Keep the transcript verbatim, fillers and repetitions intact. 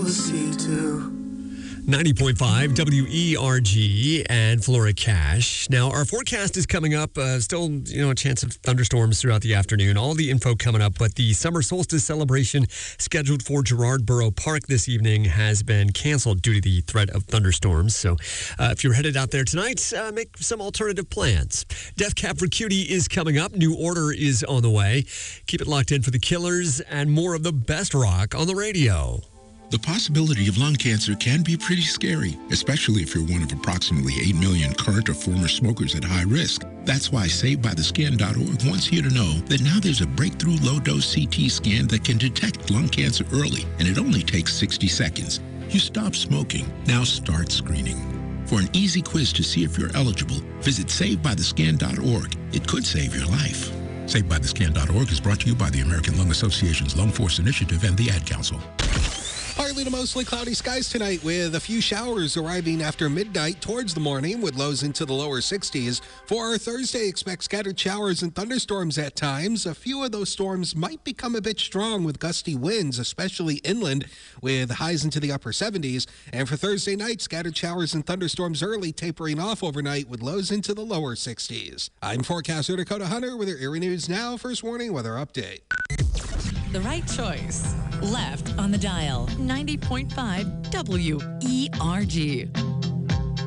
see too. ninety point five W E R G and Flora Cash. Now, our forecast is coming up. Uh, still, you know, a chance of thunderstorms throughout the afternoon. All the info coming up, but the summer solstice celebration scheduled for Gerard Borough Park this evening has been canceled due to the threat of thunderstorms. So, uh, if you're headed out there tonight, uh, make some alternative plans. Death Cab for Cutie is coming up. New Order is on the way. Keep it locked in for the Killers and more of the best rock on the radio. The possibility of lung cancer can be pretty scary, especially if you're one of approximately eight million current or former smokers at high risk. That's why Saved By The Skin dot org wants you to know that now there's a breakthrough low-dose C T scan that can detect lung cancer early, and it only takes sixty seconds. You stop smoking, now start screening. For an easy quiz to see if you're eligible, visit Saved By The Skin dot org. It could save your life. Saved By The Skin dot org is brought to you by the American Lung Association's Lung Force Initiative and the Ad Council. Partly to mostly cloudy skies tonight with a few showers arriving after midnight towards the morning with lows into the lower sixties. For our Thursday, expect scattered showers and thunderstorms at times. A few of those storms might become a bit strong with gusty winds, especially inland, with highs into the upper seventies. And for Thursday night, scattered showers and thunderstorms early, tapering off overnight with lows into the lower sixties. I'm forecaster Dakota Hunter with your Erie News Now First Warning Weather Update. The right choice. Left on the dial. ninety point five W E R G.